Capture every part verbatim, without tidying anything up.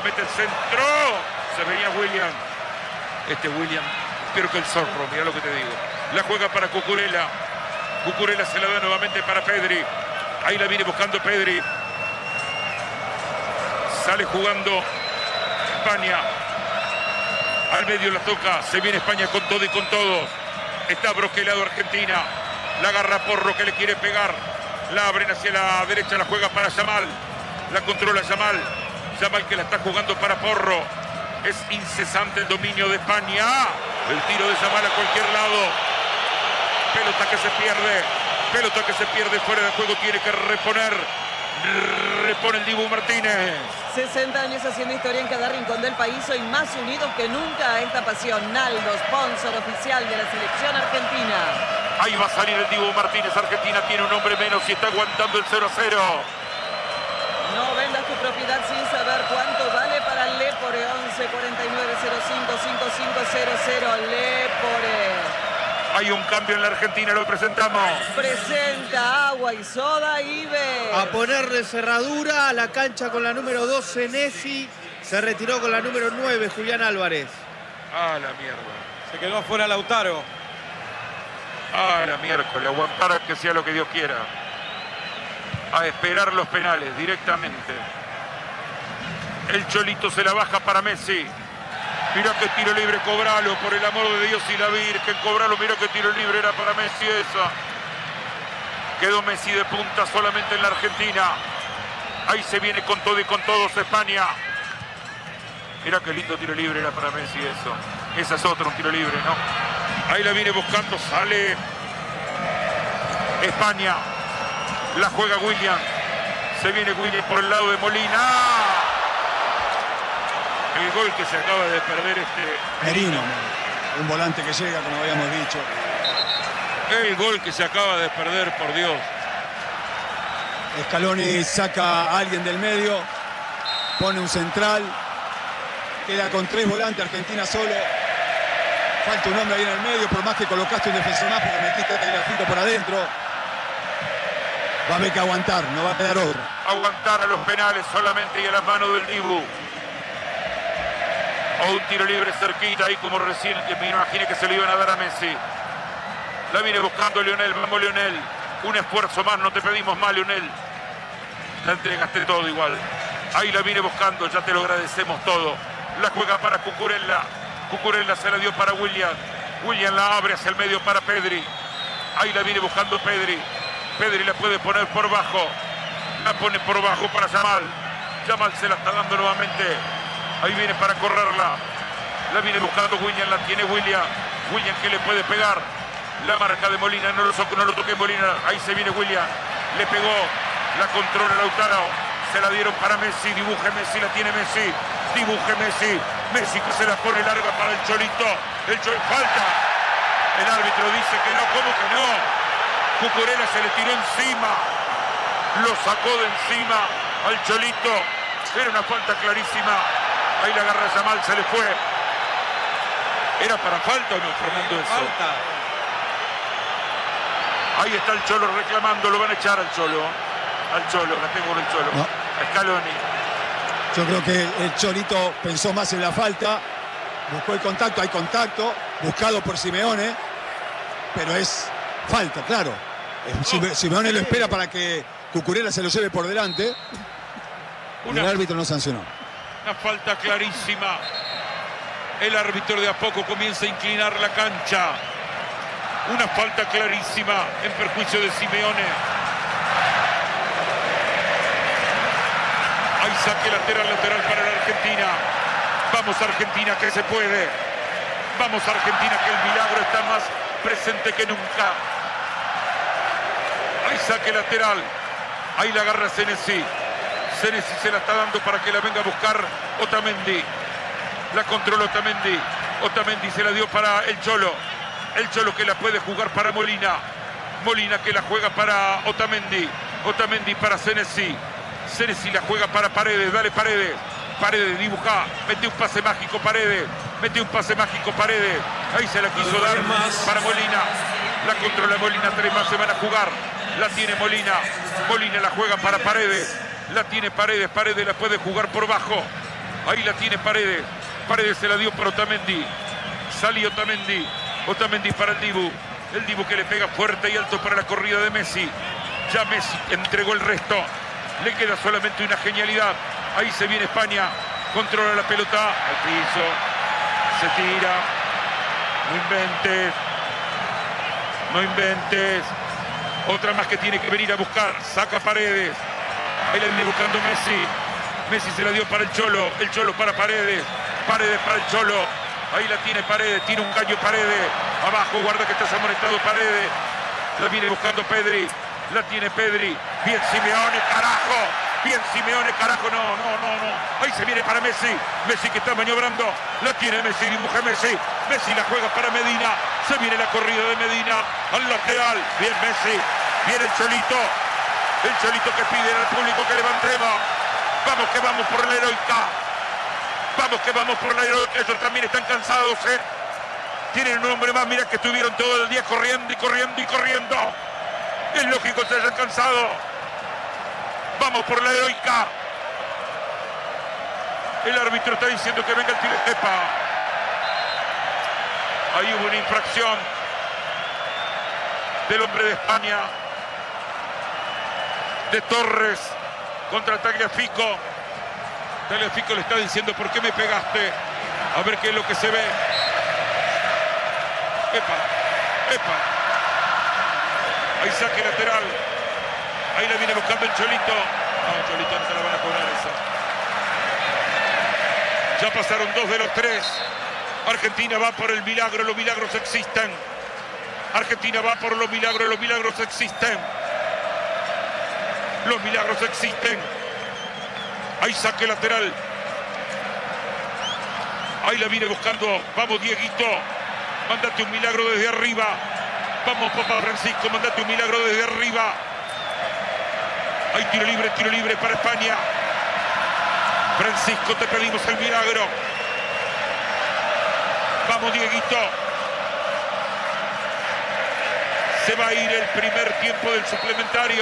mete el centro. Se venía William. Este William, espero que el zorro, mira lo que te digo. La juega para Cucurella. Cucurella se la da nuevamente para Pedri. Ahí la viene buscando Pedri. Sale jugando España. Al medio la toca. Se viene España con todo y con todos. Está broquelado Argentina. La agarra Porro que le quiere pegar. La abren hacia la derecha. La juega para Yamal. La controla Yamal. Yamal que la está jugando para Porro. Es incesante el dominio de España. El tiro de Yamal a cualquier lado. Pelota que se pierde. Pelota que se pierde fuera de juego. Tiene que reponer. Repone el Dibu Martínez. sesenta años haciendo historia en cada rincón del país. Hoy más unidos que nunca a esta pasión. Naldo, sponsor oficial de la selección argentina. Ahí va a salir el Dibu Martínez. Argentina tiene un hombre menos y está aguantando el cero a cero. No vendas tu propiedad sin saber cuánto vale para Lepore. Once cuarenta y nueve cero cinco cincuenta y cinco cero cero. Lepore. Hay un cambio en la Argentina, lo presentamos. Presenta agua y soda Ibe. A ponerle cerradura a la cancha con la número doce, Nessi. Se retiró con la número nueve, Julián Álvarez. Ah, la mierda. Se quedó afuera Lautaro. Ah, la miércoles. Aguantar a que sea lo que Dios quiera. A esperar los penales directamente. El Cholito se la baja para Messi. Mirá que tiro libre, cobralo, por el amor de Dios y la Virgen, cobralo, mirá que tiro libre era para Messi esa. Quedó Messi de punta solamente en la Argentina. Ahí se viene con todo y con todos España. Mirá qué lindo tiro libre era para Messi eso. Esa es otra, un tiro libre, ¿no? Ahí la viene buscando, sale España. La juega William. Se viene William por el lado de Molina. El gol que se acaba de perder este... Merino, un volante que llega, como habíamos dicho. El gol que se acaba de perder, por Dios. Scaloni saca a alguien del medio, pone un central, queda con tres volantes, Argentina solo. Falta un hombre ahí en el medio, por más que colocaste un defensor más, porque metiste a Tagliafico por adentro. Va a haber que aguantar, no va a quedar otro. Aguantar a los penales solamente y a las manos del Dibu. O un tiro libre cerquita ahí como recién, me imaginé que se lo iban a dar a Messi. La viene buscando Lionel, vamos Lionel. Un esfuerzo más, no te pedimos más Lionel. La entregaste todo igual. Ahí la viene buscando, ya te lo agradecemos todo. La juega para Cucurella. Cucurella se la dio para William. William la abre hacia el medio para Pedri. Ahí la viene buscando Pedri. Pedri la puede poner por bajo. La pone por bajo para Yamal. Yamal se la está dando nuevamente. Ahí viene para correrla. La viene buscando William, la tiene William. William que le puede pegar. La marca de Molina, no lo, no lo toque Molina. Ahí se viene William. Le pegó. La controla Lautaro. Se la dieron para Messi. Dibuje Messi, la tiene Messi. Dibuje Messi. Messi que se la pone larga para el Cholito. El Cholito. Falta. El árbitro dice que no. ¿Cómo que no? Cucurella se le tiró encima. Lo sacó de encima al Cholito. Era una falta clarísima. Ahí la agarra Yamal, se le fue. ¿Era para falta o no, Fernando, eso? Falta. Ahí está el Cholo reclamando, lo van a echar al Cholo. Al Cholo, la tengo con el Cholo. No. A Scaloni. Yo creo que el Cholito pensó más en la falta, buscó el contacto, hay contacto, buscado por Simeone, pero es falta, claro. Oh. Simeone lo espera para que Cucurella se lo lleve por delante. Una, y el árbitro no sancionó. Una falta clarísima. El árbitro de a poco comienza a inclinar la cancha. Una falta clarísima en perjuicio de Simeone. Hay saque lateral, lateral para la Argentina. Vamos Argentina, que se puede. Vamos Argentina, que el milagro está más presente que nunca. Hay saque lateral. Ahí la agarra Senesi. Senesi se la está dando para que la venga a buscar Otamendi. La controla Otamendi. Otamendi se la dio para el Cholo. El Cholo que la puede jugar para Molina. Molina que la juega para Otamendi. Otamendi para Senesi. Senesi la juega para Paredes. Dale Paredes. Paredes dibuja. Mete un pase mágico Paredes. Mete un pase mágico Paredes. Ahí se la quiso dar para Molina. La controla Molina. Tres más se van a jugar. La tiene Molina. Molina la juega para Paredes. La tiene Paredes. Paredes la puede jugar por bajo. Ahí la tiene Paredes. Paredes se la dio para Otamendi. Salió Otamendi. Otamendi para el Dibu. El Dibu que le pega fuerte y alto para la corrida de Messi. Ya Messi entregó el resto. Le queda solamente una genialidad. Ahí se viene España. Controla la pelota. Al piso. Se tira. No inventes. No inventes. Otra más que tiene que venir a buscar. Saca Paredes. Ahí la viene buscando Messi. Messi se la dio para el Cholo. El Cholo para Paredes. Paredes para el Cholo. Ahí la tiene Paredes. Tiene un caño Paredes. Abajo, guarda que está amonestado Paredes. La viene buscando Pedri. La tiene Pedri. Bien Simeone, carajo. Bien Simeone, carajo. No, no, no, no. Ahí se viene para Messi. Messi que está maniobrando. La tiene Messi. Dibuja Messi. Messi la juega para Medina. Se viene la corrida de Medina. Al lateral. Bien Messi. Viene el Cholito. El Cholito que pide al público que levantemos. Vamos que vamos por la heroica. Vamos que vamos por la heroica. Ellos también están cansados, ¿eh? Tienen un hombre más. Mira que estuvieron todo el día corriendo y corriendo y corriendo. Es lógico que se hayan cansado. Vamos por la heroica. El árbitro está diciendo que venga el tiro de Kepa. Ahí hubo una infracción del hombre de España, de Torres, contra Tagliafico. Tagliafico le está diciendo: ¿por qué me pegaste? A ver qué es lo que se ve. Epa, epa. Ahí saque lateral. Ahí la viene buscando el Cholito. No, Cholito no se la van a cobrar esa. Ya pasaron dos de los tres. Argentina va por el milagro, los milagros existen. Argentina va por los milagros, los milagros existen. Los milagros existen. Ahí saque lateral. Ahí la viene buscando. Vamos, Dieguito. Mándate un milagro desde arriba. Vamos, papá Francisco, mandate un milagro desde arriba. Hay tiro libre, tiro libre para España. Francisco, te pedimos el milagro. Vamos, Dieguito. Se va a ir el primer tiempo del suplementario.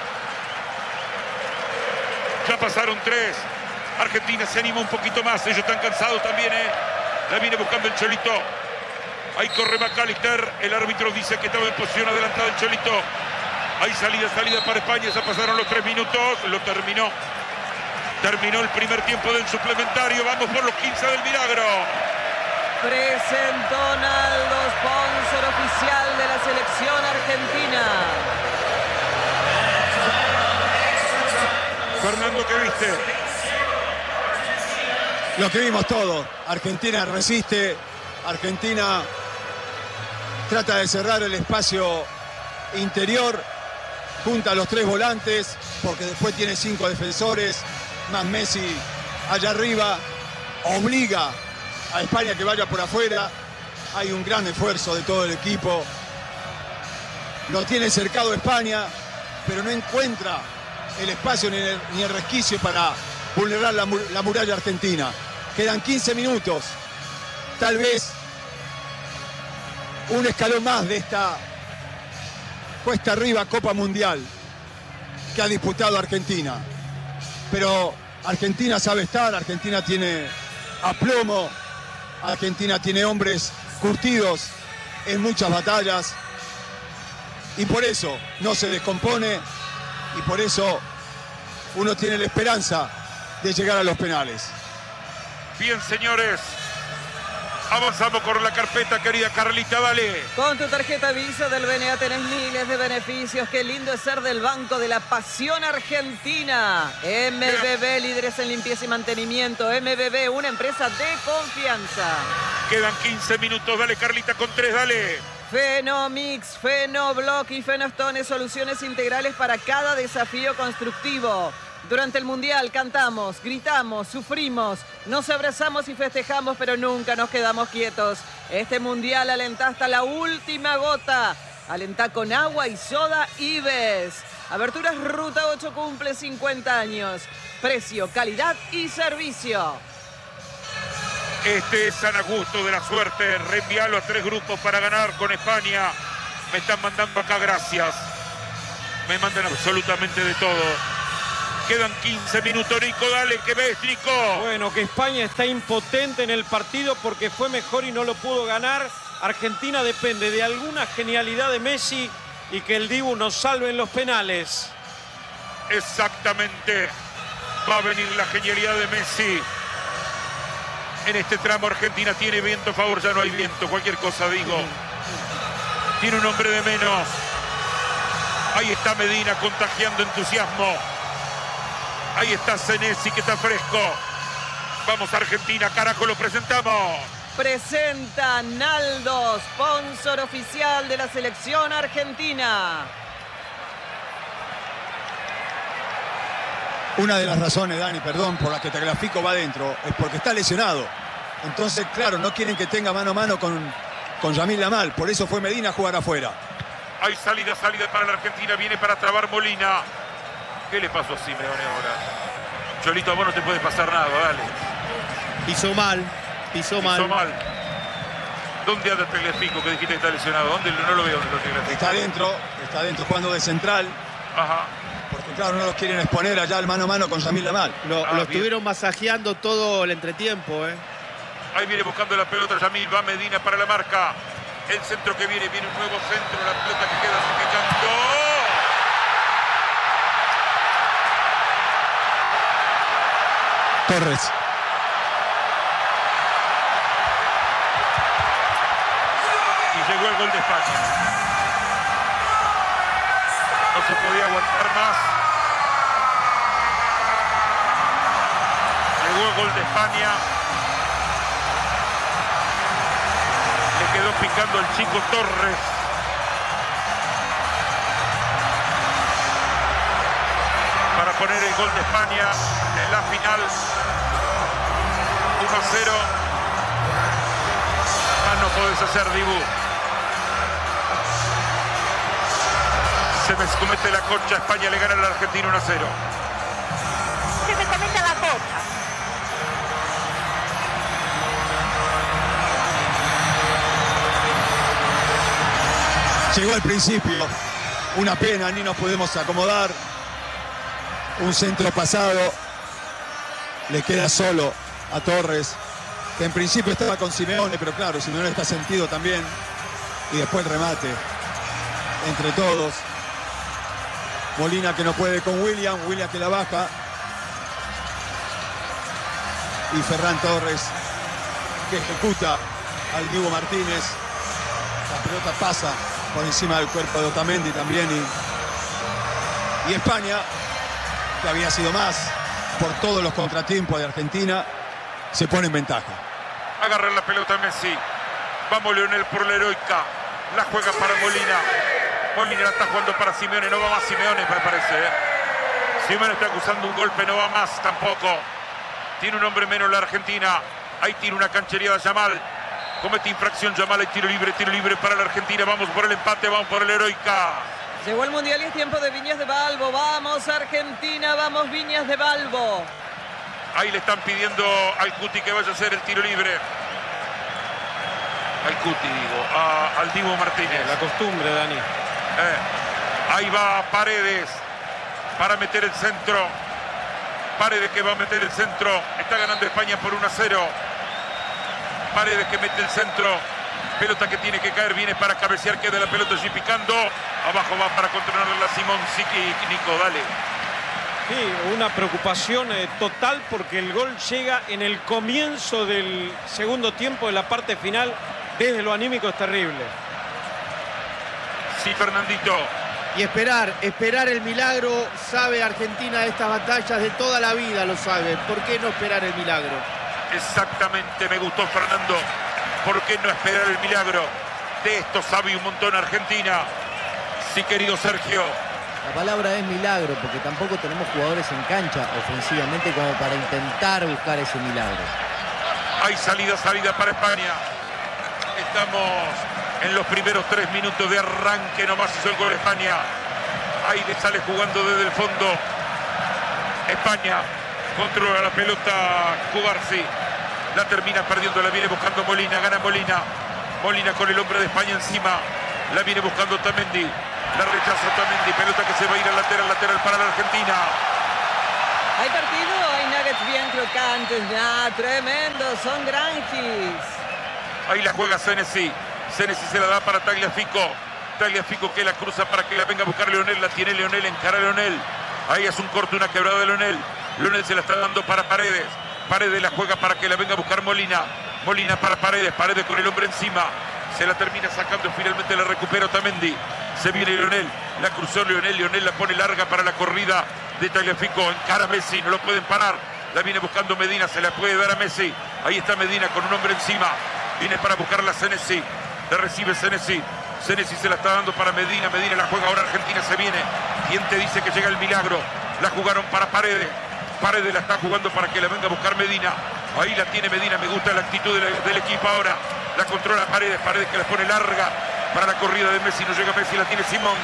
Ya pasaron tres. Argentina se anima un poquito más. Ellos están cansados también, ¿eh? La viene buscando el Cholito. Ahí corre McAllister. El árbitro dice que estaba en posición adelantada el Cholito. Hay salida, salida para España. Ya pasaron los tres minutos. Lo terminó. Terminó el primer tiempo del suplementario. Vamos por los quince del milagro. Presentó Naldo, sponsor oficial de la selección argentina. Fernando, ¿qué viste? Lo que vimos todo. Argentina resiste. Argentina trata de cerrar el espacio interior. Junta a los tres volantes, porque después tiene cinco defensores, más Messi allá arriba. Obliga a España que vaya por afuera. Hay un gran esfuerzo de todo el equipo. Lo tiene cercado España, pero no encuentra el espacio ni el, ni el resquicio para vulnerar la, la muralla argentina. Quedan quince minutos. Tal vez un escalón más de esta cuesta arriba Copa Mundial que ha disputado Argentina. Pero Argentina sabe estar, Argentina tiene aplomo, Argentina tiene hombres curtidos en muchas batallas y por eso no se descompone y por eso uno tiene la esperanza de llegar a los penales. Bien, señores. Avanzamos con la carpeta, querida Carlita, dale. Con tu tarjeta Visa del B N A tenés miles de beneficios. Qué lindo es ser del Banco de la Pasión Argentina. M B B, líderes en limpieza y mantenimiento. M B B, una empresa de confianza. Quedan quince minutos, dale Carlita con tres, dale. Fenomix, Fenoblock y Fenostone, soluciones integrales para cada desafío constructivo. Durante el Mundial cantamos, gritamos, sufrimos, nos abrazamos y festejamos, pero nunca nos quedamos quietos. Este Mundial alentá hasta la última gota. Alentá con agua y soda Ives. Aberturas Ruta ocho cumple cincuenta años. Precio, calidad y servicio. Este es San Augusto de la suerte. Reenvialo a tres grupos para ganar con España. Me están mandando acá gracias. Me mandan absolutamente de todo. Quedan quince minutos, Nico, dale, ¿qué ves, Nico? Bueno, que España está impotente en el partido porque fue mejor y no lo pudo ganar. Argentina depende de alguna genialidad de Messi y que el Dibu nos salve en los penales. Exactamente. Va a venir la genialidad de Messi. En este tramo Argentina tiene viento a favor, ya no hay viento, cualquier cosa digo. Tiene un hombre de menos. Ahí está Medina contagiando entusiasmo. Ahí está Senesi que está fresco. Vamos Argentina, carajo, lo presentamos. Presenta Naldo, sponsor oficial de la selección argentina. Una de las razones, Dani, perdón, por la que Tagliafico va adentro es porque está lesionado. Entonces, claro, no quieren que tenga mano a mano con, con Yamil Lamal. Por eso fue Medina a jugar afuera. Hay salida, salida para la Argentina. Viene para trabar Molina. ¿Qué le pasó a Simeone ahora? Cholito, a vos no te puede pasar nada, dale. Pisó mal, pisó mal. Pisó mal. ¿Dónde anda Tagliafico que dijiste que está lesionado? ¿Dónde? No lo veo. ¿Dónde está Tagliafico? Está adentro, está adentro jugando de central. Ajá. Porque claro, no los quieren exponer allá al mano a mano con Yamil Lamal. Lo, Ah, lo bien. estuvieron masajeando todo el entretiempo, ¿eh? Ahí viene buscando la pelota Yamil. Va Medina para la marca. El centro que viene. Viene un nuevo centro. La pelota que queda acechando. Torres. Y llegó el gol de España. No se podía aguantar más. Llegó el gol de España. Le quedó picando el chico Torres. Para poner el gol de España en la final. uno a cero. Más no podés hacer, Dibu. Se me comete la concha. España le gana a la Argentina uno a cero. Se me comete la concha. Llegó al principio. Una pena, ni nos podemos acomodar. Un centro pasado. Le queda solo a Torres, que en principio estaba con Simeone, pero claro, Simeone está sentido también. Y después el remate entre todos. Molina que no puede con William, William que la baja. Y Ferran Torres que ejecuta al Dibu Martínez. La pelota pasa por encima del cuerpo de Otamendi también. Y, y España, que había sido más por todos los contratiempos de Argentina, se pone en ventaja. Agarra la pelota Messi. Vamos Lionel por la heroica. La juega para Molina. Molina la está jugando para Simeone. No va más Simeone, me parece. ¿eh? Simeone está acusando un golpe. No va más tampoco. Tiene un hombre menos la Argentina. Ahí tiene una canchería de Yamal. Comete infracción Yamal. Hay tiro libre, tiro libre para la Argentina. Vamos por el empate, vamos por la heroica. Llegó el Mundial y es tiempo de Viñas de Balbo. Vamos Argentina, vamos Viñas de Balbo. Ahí le están pidiendo al Cuti que vaya a hacer el tiro libre. Al Cuti, digo. A, al Dibu Martínez. La costumbre, Dani. Eh, ahí va Paredes para meter el centro. Paredes que va a meter el centro. Está ganando España por uno a cero. Paredes que mete el centro. Pelota que tiene que caer. Viene para cabecear. Queda la pelota allí picando. Abajo va para controlarla Simón Siki. Nico, dale. Sí, una preocupación eh, total porque el gol llega en el comienzo del segundo tiempo de la parte final. Desde lo anímico es terrible. Sí, Fernandito. Y esperar, esperar el milagro. Sabe Argentina de estas batallas de toda la vida, lo sabe. ¿Por qué no esperar el milagro? Exactamente, me gustó Fernando. ¿Por qué no esperar el milagro? De esto sabe un montón Argentina. Sí, querido Sergio. La palabra es milagro, porque tampoco tenemos jugadores en cancha ofensivamente como para intentar buscar ese milagro. Hay salida, salida para España. Estamos en los primeros tres minutos de arranque. Nomás hizo el gol España. Ahí le sale jugando desde el fondo. España controla la pelota Cubarsi. La termina perdiendo, la viene buscando Molina. Gana Molina. Molina con el hombre de España encima. La viene buscando Otamendi. La rechaza Otamendi. Pelota que se va a ir al lateral, lateral para la Argentina. ¿Hay partido? Hay nuggets bien crocantes. Ah, tremendo, son granjis. Ahí la juega Senesi. Senesi se la da para Tagliafico. Tagliafico que la cruza para que la venga a buscar Leonel. La tiene Leonel, encara a Leonel. Ahí es un corte, una quebrada de Leonel. Leonel se la está dando para Paredes. Paredes la juega para que la venga a buscar Molina. Molina para Paredes. Paredes con el hombre encima. Se la termina sacando y finalmente la recupera Otamendi. Se viene Leonel. La cruzó Leonel. Leonel la pone larga para la corrida de Tagliafico. Encara a Messi. No lo pueden parar. La viene buscando Medina. Se la puede dar a Messi. Ahí está Medina con un hombre encima. Viene para buscarla Senesi. La recibe Senesi. Senesi se la está dando para Medina. Medina la juega ahora. Argentina se viene. ¿Quién te dice que llega el milagro? La jugaron para Paredes. Paredes la está jugando para que la venga a buscar Medina. Ahí la tiene Medina. Me gusta la actitud de la, del equipo ahora. La controla Paredes. Paredes que la pone larga para la corrida de Messi. No llega Messi. La tiene Simón.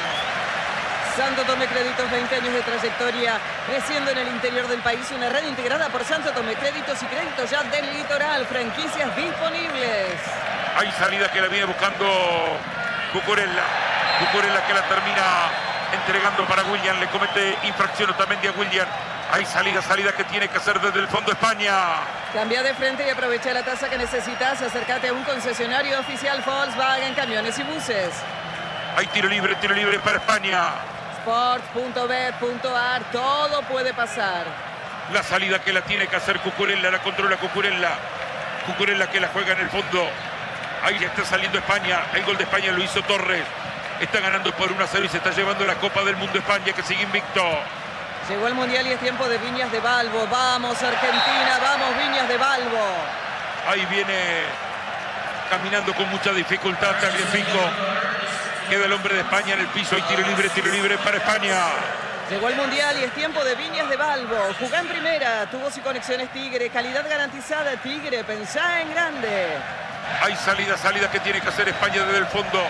Santo Tomé Créditos, veinte años de trayectoria, creciendo en el interior del país. Una red integrada por Santo Tomé Créditos y Créditos ya del Litoral. Franquicias disponibles. Hay salida que la viene buscando Cucurella. Cucurella que la termina entregando para William. Le comete infracción Otamendi a William. Hay salida, salida que tiene que hacer desde el fondo España. Cambia de frente y aprovecha la tasa que necesitas. Acércate a un concesionario oficial Volkswagen, camiones y buses. Hay tiro libre, tiro libre para España. Sports punto bet punto ar, todo puede pasar. La salida que la tiene que hacer Cucurella, la controla Cucurella. Cucurella que la juega en el fondo. Ahí ya está saliendo España. El gol de España lo hizo Torres. Está ganando por uno a cero y se está llevando la Copa del Mundo España, que sigue invicto. Llegó el Mundial y es tiempo de Viñas de Balbo. Vamos Argentina, vamos Viñas de Balbo. Ahí viene caminando con mucha dificultad Tagliafico. Queda el hombre de España en el piso. Hay tiro libre, tiro libre para España. Llegó el Mundial y es tiempo de Viñas de Balbo. Jugá en primera, tubos y conexiones Tigre. Calidad garantizada Tigre, pensá en grande. Hay salida, salida que tiene que hacer España desde el fondo.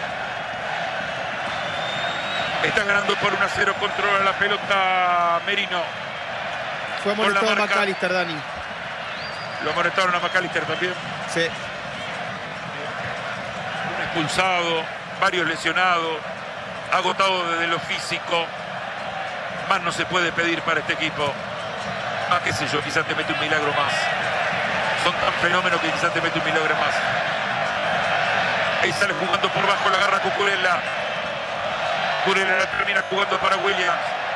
Está ganando por uno a cero, controla la pelota Merino. Fue amonestado a McAllister, Dani. Lo amonestaron a McAllister también. Sí. Un expulsado, varios lesionados, agotado desde lo físico. Más no se puede pedir para este equipo. Ah, qué sé yo, quizás te mete un milagro más. Son tan fenómenos que quizás te mete un milagro más. Ahí sale jugando por bajo, la agarra Cucurella. Cucurella la termina jugando para Williams.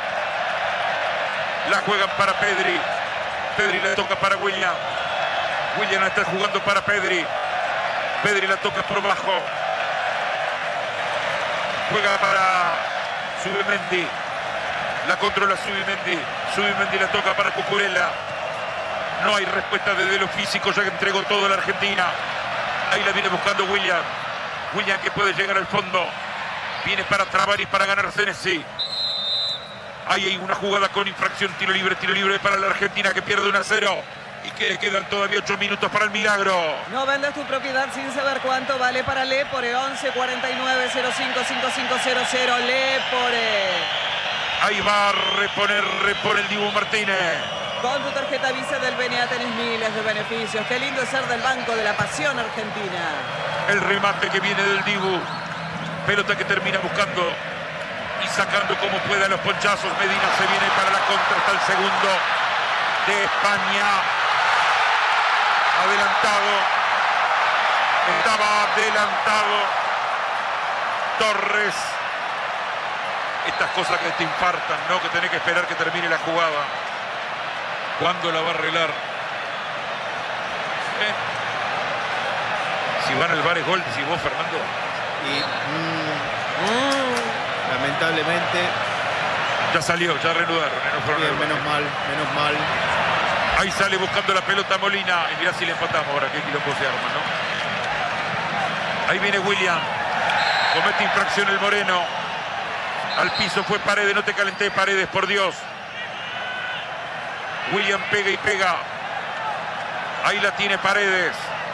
La juegan para Pedri. Pedri la toca para Williams. Williams la está jugando para Pedri. Pedri la toca por bajo. Juega para Zubimendi. La controla Zubimendi. Zubimendi la toca para Cucurella. No hay respuesta desde lo físico, ya que entregó todo la Argentina. Ahí la viene buscando William. William que puede llegar al fondo. Viene para trabar y para ganar Senesi. Ahí hay una jugada con infracción. Tiro libre, tiro libre para la Argentina que pierde uno a cero. Y que le quedan todavía ocho minutos para el milagro. No vendas tu propiedad sin saber cuánto vale para Lepore. once cuarenta y nueve cero cinco cinco cinco cero cero. Lepore. Ahí va a reponer, repone el Dibu Martínez. Con tu tarjeta Visa del B N A tenés miles de beneficios. Qué lindo es ser del Banco de la Pasión Argentina. El remate que viene del Dibu. Pelota que termina buscando y sacando como pueda los ponchazos. Medina se viene para la contra. Está el segundo de España. Adelantado. Estaba adelantado. Torres. Estas cosas que te infartan, ¿no? Que tenés que esperar que termine la jugada. ¿Cuándo la va a arreglar? ¿Eh? Si van al bar es gol, decís vos, Fernando. Y, mm, mm, lamentablemente. Ya salió, ya reanudaron. ¿eh? Bien, menos mal, menos mal. Ahí sale buscando la pelota Molina. Y mirá si le empatamos ahora, qué quilombo se arma, ¿no? Ahí viene William. Comete infracción el Moreno. Al piso fue Paredes, no te calenté Paredes, por Dios. William pega y pega. Ahí la tiene Paredes.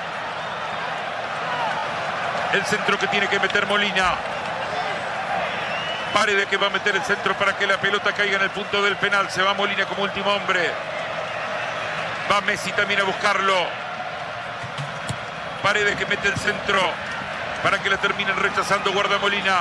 El centro que tiene que meter Molina. Paredes que va a meter el centro para que la pelota caiga en el punto del penal. Se va Molina como último hombre. Va Messi también a buscarlo. Paredes que mete el centro para que la terminen rechazando. Guarda Molina.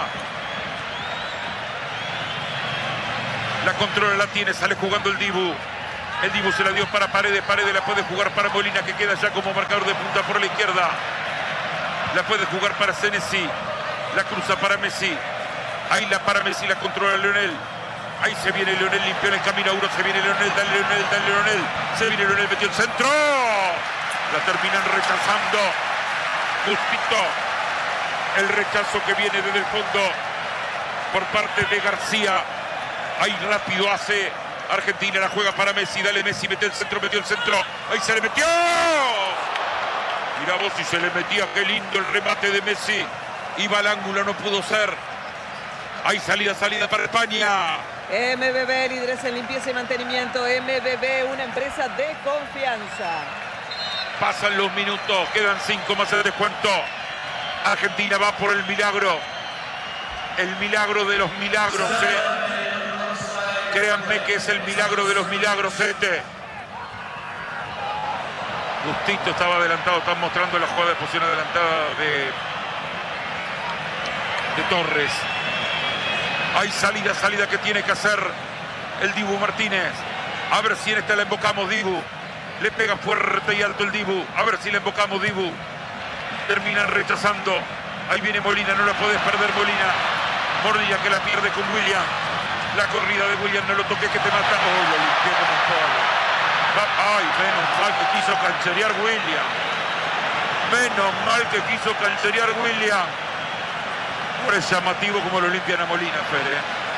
La controla, la tiene, sale jugando el Dibu. El Dibu se la dio para Paredes. Paredes la puede jugar para Molina, que queda ya como marcador de punta por la izquierda. La puede jugar para Senesi. La cruza para Messi. Ahí la para Messi, la controla Lionel. Ahí se viene Lionel, limpió en el camino a uno. Se viene Lionel, dale Lionel, dale Lionel. Se viene Lionel, metió el centro. La terminan rechazando. Justito. El rechazo que viene desde el fondo por parte de García. Ahí rápido hace Argentina, la juega para Messi. Dale Messi, metió el centro, metió el centro. Ahí se le metió. Mirá vos si se le metía, qué lindo el remate de Messi. Iba al ángulo, no pudo ser. Hay salida, salida para España. M B B, líderes en limpieza y mantenimiento. M B B, una empresa de confianza. Pasan los minutos, quedan cinco más el descuento. Argentina va por el milagro. El milagro de los milagros. ¿eh? Créanme que es el milagro de los milagros este. Justito estaba adelantado, están mostrando la jugada de posición adelantada de, de Torres. Hay salida, salida que tiene que hacer el Dibu Martínez. A ver si en esta la embocamos, Dibu. Le pega fuerte y alto el Dibu. A ver si la embocamos, Dibu. Terminan rechazando. Ahí viene Molina, no la podés perder, Molina. Mordilla que la pierde con William. La corrida de William, no lo toques que te mata. Oh, lo limpió como un palo. Ay, menos mal que quiso cancherear William. Menos mal que quiso cancherear William. No es llamativo como lo limpian a Molina, Fede.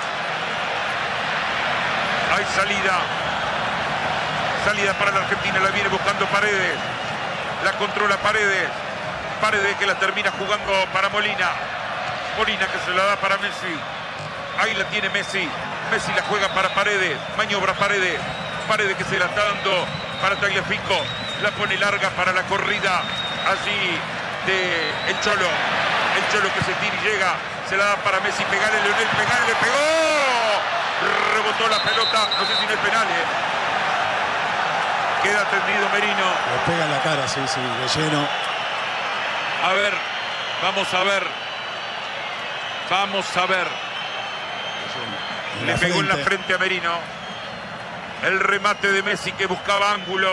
Hay salida. Salida para la Argentina, la viene buscando Paredes. La controla Paredes. Paredes que la termina jugando para Molina. Molina que se la da para Messi. Ahí la tiene Messi. Messi la juega para Paredes. Maniobra Paredes. Paredes que se la está dando para Tagliafico. La pone larga para la corrida allí de el Cholo. El Cholo que se tira y llega. Se la da para Messi. Pegale, Leonel. Pegale, le pegó. Rebotó la pelota. No sé si no es penal, ¿eh? Queda tendido Merino. Le pega en la cara, sí, sí, de lleno. A ver. Vamos a ver. Vamos a ver. En Le la pegó en la frente. frente a Merino. El remate de Messi que buscaba ángulo.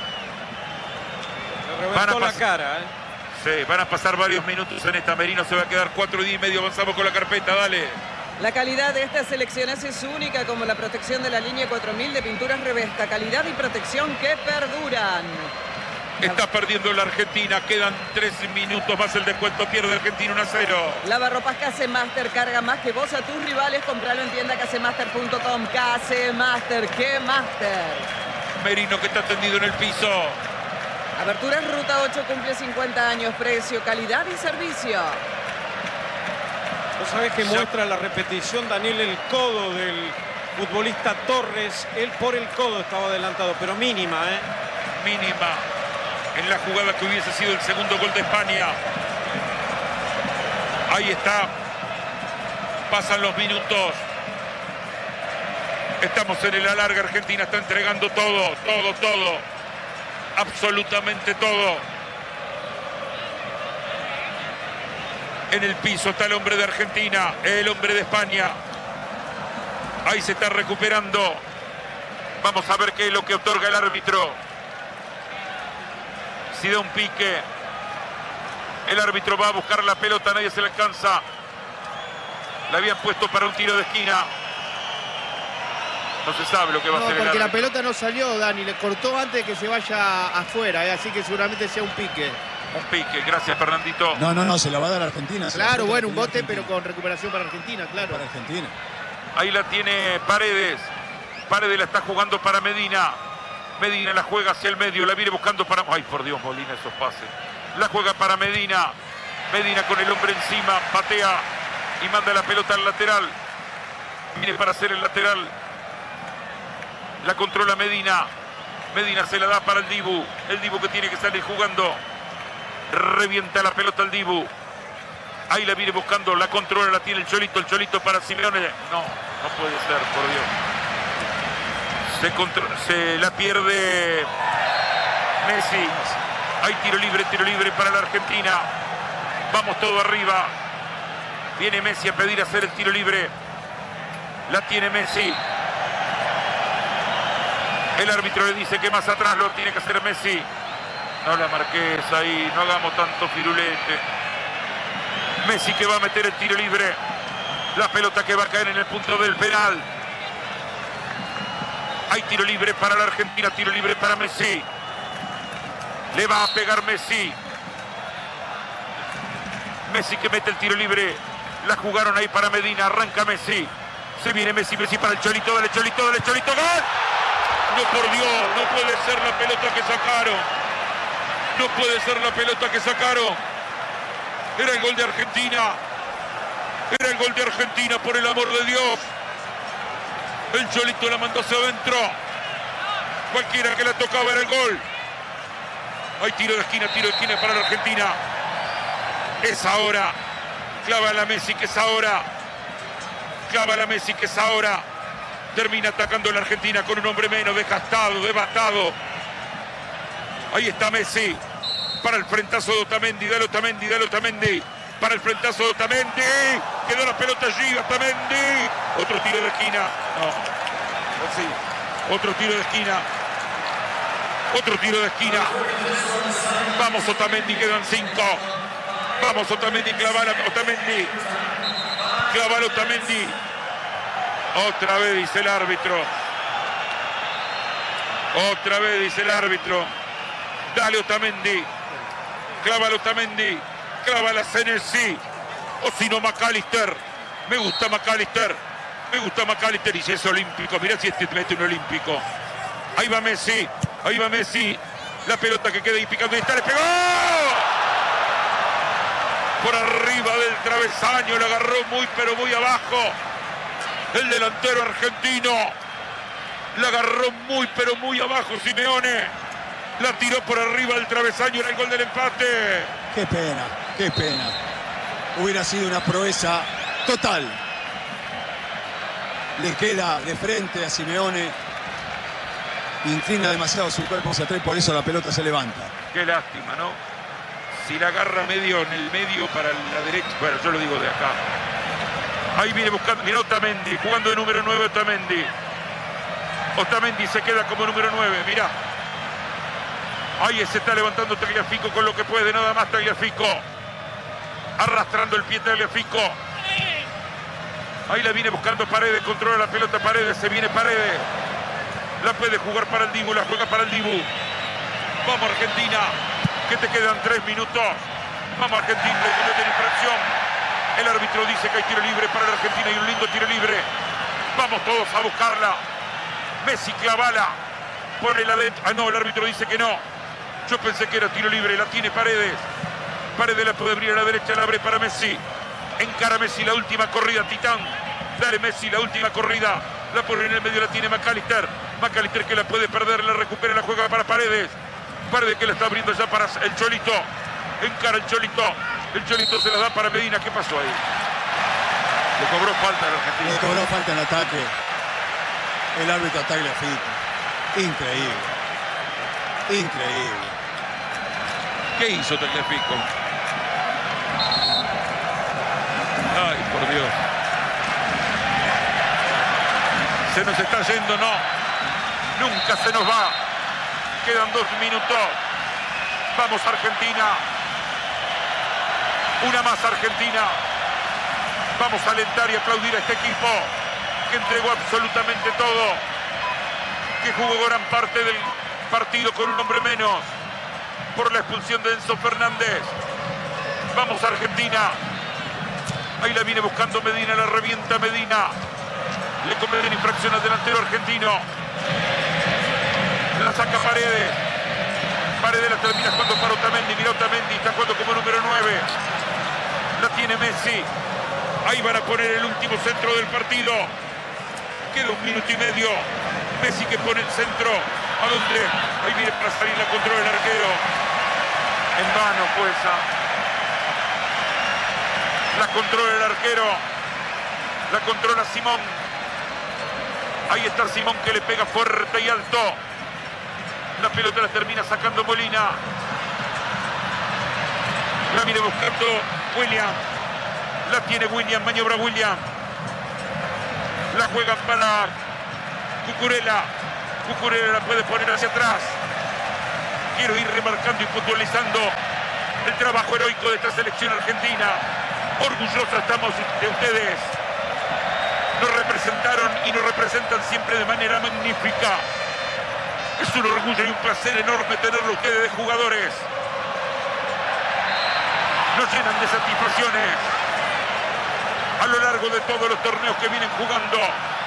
Le Van a reventó la pas- cara, ¿eh? Sí, van a pasar varios minutos en esta. Merino se va a quedar cuatro días y medio. Avanzamos con la carpeta, dale. La calidad de estas selecciones es única, como la protección de la línea cuatro mil de pinturas Revesta. Calidad y protección que perduran. Está perdiendo la Argentina. Quedan tres minutos más el descuento. Pierde Argentina uno a cero. Lavarropas Casemaster, carga más que vos a tus rivales. Compralo en tienda casemaster punto com. Casemaster, que master. Merino que está tendido en el piso. Aberturas Ruta ocho cumple cincuenta años. Precio, calidad y servicio. Vos sabés que muestra la repetición, Daniel, el codo del futbolista Torres. Él por el codo estaba adelantado, pero mínima, ¿eh? Mínima. En la jugada que hubiese sido el segundo gol de España. Ahí está. Pasan los minutos. Estamos en el alargue. Argentina está entregando todo, todo, todo. Absolutamente todo. En el piso está el hombre de Argentina, el hombre de España. Ahí se está recuperando. Vamos a ver qué es lo que otorga el árbitro. Si da un pique, el árbitro va a buscar la pelota, nadie se le alcanza. La habían puesto para un tiro de esquina. No se sabe lo que va No, a hacer el porque la árbitro. pelota no salió, Dani. Le cortó antes de que se vaya afuera, ¿eh? Así que seguramente sea un pique. Un pique, gracias Fernandito. No, no, no, se la va a dar a Argentina. se la Claro, va a bueno, un dar a bote, Argentina. pero con recuperación para Argentina, claro. Para Argentina. Ahí la tiene Paredes. Paredes la está jugando para Medina. Medina la juega hacia el medio, la viene buscando para... Ay, por Dios, Molina, esos pases. La juega para Medina. Medina con el hombre encima, patea y manda la pelota al lateral. Viene para hacer el lateral. La controla Medina. Medina se la da para el Dibu. El Dibu que tiene que salir jugando. Revienta la pelota al Dibu. Ahí la viene buscando, la controla, la tiene el Cholito. El Cholito para Simeone. No, no puede ser, por Dios. Se, contro- se la pierde Messi. Hay tiro libre, tiro libre para la Argentina. Vamos todo arriba. Viene Messi a pedir hacer el tiro libre. La tiene Messi. El árbitro le dice que más atrás lo tiene que hacer Messi. No la marques ahí, no hagamos tanto firulete. Messi que va a meter el tiro libre. La pelota que va a caer en el punto del penal. Hay tiro libre para la Argentina, tiro libre para Messi. Le va a pegar Messi. Messi que mete el tiro libre. La jugaron ahí para Medina, arranca Messi. Se viene Messi, Messi para el Cholito, dale Cholito, dale Cholito, ¡gol! No, por Dios, no puede ser la pelota que sacaron. No puede ser la pelota que sacaron. Era el gol de Argentina. Era el gol de Argentina, por el amor de Dios. El Cholito la mandó hacia adentro. Cualquiera que la tocaba era el gol. Hay tiro de esquina, tiro de esquina para la Argentina. Es ahora. Clava la Messi, que es ahora. Clava la Messi, que es ahora. Termina atacando la Argentina con un hombre menos, desgastado, devastado. Ahí está Messi. Para el frentazo de Otamendi, dale Otamendi, dale Otamendi. Para el frentazo de Otamendi. Quedó la pelota allí, Otamendi. Otro tiro de esquina. No. Sí. Otro tiro de esquina. Otro tiro de esquina. Vamos Otamendi, quedan cinco. Vamos Otamendi, clavar a Otamendi. Clavar a Otamendi. Otra vez dice el árbitro. Otra vez dice el árbitro. Dale Otamendi. Clávala Otamendi. Clávala Senesi. O si no McAllister. Me gusta McAllister. Me gusta McAllister y si es olímpico. Mirá si este mete un olímpico. Ahí va Messi. Ahí va Messi. La pelota que queda ahí picando y está. ¡Le pegó! Por arriba del travesaño. Le agarró muy pero muy abajo. El delantero argentino. La agarró muy pero muy abajo Simeone. La tiró por arriba del travesaño. Era el gol del empate. Qué pena, qué pena. Hubiera sido una proeza total. Le queda de frente a Simeone. Inclina demasiado su cuerpo hacia atrás, por eso la pelota se levanta. Qué lástima, ¿no? Si la agarra medio en el medio para la derecha. Bueno, yo lo digo de acá. Ahí viene buscando. Mira Otamendi, jugando de número nueve Otamendi. Otamendi se queda como número nueve, mirá. Ahí se está levantando Tagliafico con lo que puede, nada más Tagliafico. Arrastrando el pie Tagliafico. Ahí la viene buscando Paredes, controla la pelota Paredes, se viene Paredes. La puede jugar para el Dibu, la juega para el Dibu. Vamos Argentina, que te quedan tres minutos. Vamos Argentina, que tiene infracción. El árbitro dice que hay tiro libre para la Argentina y un lindo tiro libre. Vamos todos a buscarla. Messi clavala. Pone la adentro. Ah, no, el árbitro dice que no. Yo pensé que era tiro libre, la tiene Paredes. Paredes la puede abrir a la derecha, la abre para Messi. Encara Messi la última corrida, Titán. Dale Messi la última corrida. La pone en el medio, la tiene McAllister. McAllister que la puede perder, la recupera, la juega para Paredes. Paredes que la está abriendo ya para el Cholito. Encara el Cholito. El Cholito se la da para Medina. ¿Qué pasó ahí? Le cobró falta a la Argentina. Le cobró falta en ataque. El árbitro Tagliafico. Increíble. Increíble. ¿Qué hizo Tagliafico? Ay, por Dios. Se nos está yendo, no. Nunca se nos va. Quedan dos minutos. Vamos Argentina. Una más Argentina. Vamos a alentar y aplaudir a este equipo que entregó absolutamente todo. Que jugó gran parte del partido con un hombre menos por la expulsión de Enzo Fernández. Vamos Argentina. Ahí la viene buscando Medina, la revienta Medina. Le cometen infracción al delantero argentino. La saca Paredes. Paredes la termina jugando para Otamendi. Mira Otamendi, está jugando como número nueve. La tiene Messi. Ahí van a poner el último centro del partido. Queda un minuto y medio. Messi que pone el centro. ¿A dónde? Ahí viene para salir, la controla el arquero. En vano fue esa. La controla el arquero. La controla Simón. Ahí está Simón que le pega fuerte y alto. La pelota la termina sacando Molina. La viene buscando William. La tiene William, maniobra William. La juega para Cucurella. Cucurella la puede poner hacia atrás. Quiero ir remarcando y puntualizando el trabajo heroico de esta selección argentina. Orgullosos estamos de ustedes. Nos representaron y nos representan siempre de manera magnífica. Es un orgullo y un placer enorme tenerlo ustedes de jugadores. Nos llenan de satisfacciones a lo largo de todos los torneos que vienen jugando,